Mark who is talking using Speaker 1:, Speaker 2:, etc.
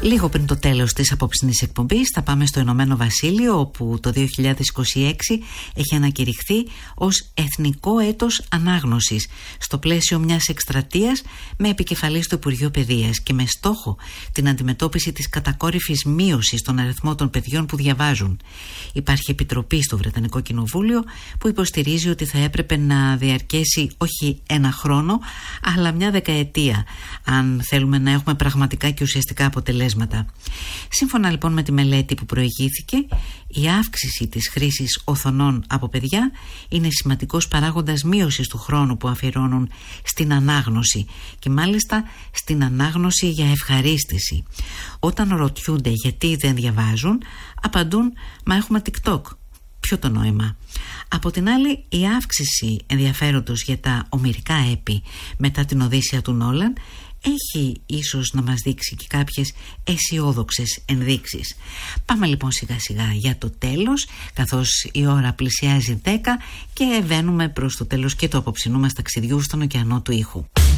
Speaker 1: Λίγο πριν το τέλος της απόψινής εκπομπής θα πάμε στο Ηνωμένο Βασίλειο, όπου το 2026 έχει ανακηρυχθεί ως Εθνικό Έτος Ανάγνωσης στο πλαίσιο μιας εκστρατείας με επικεφαλής το Υπουργείο Παιδείας και με στόχο την αντιμετώπιση της κατακόρυφης μείωσης στον αριθμό των παιδιών που διαβάζουν. Υπάρχει επιτροπή στο Βρετανικό Κοινοβούλιο που υποστηρίζει ότι θα έπρεπε να διαρκέσει όχι ένα χρόνο αλλά μια δεκαετία αν θέλουμε να έχουμε πραγματικά και ουσιαστικά αποτελέσματα. Σύμφωνα λοιπόν με τη μελέτη που προηγήθηκε, η αύξηση της χρήσης οθονών από παιδιά είναι σημαντικός παράγοντας μείωσης του χρόνου που αφιερώνουν στην ανάγνωση και μάλιστα στην ανάγνωση για ευχαρίστηση. Όταν ρωτιούνται γιατί δεν διαβάζουν, απαντούν «Μα έχουμε TikTok». Ποιο το νόημα? Από την άλλη, η αύξηση ενδιαφέροντος για τα ομηρικά έπι μετά την Οδύσσεια του Νόλαν έχει ίσως να μας δείξει και κάποιες αισιόδοξες ενδείξεις. Πάμε λοιπόν σιγά σιγά για το τέλος, καθώς η ώρα πλησιάζει 10 και βαίνουμε προς το τέλος και του απόψινού μας ταξιδιού στον ωκεανό του ήχου.